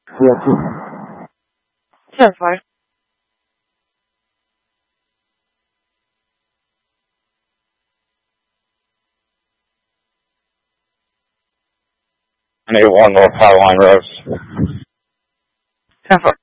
Yes. 10-4. I need one more power line roast. 10-4.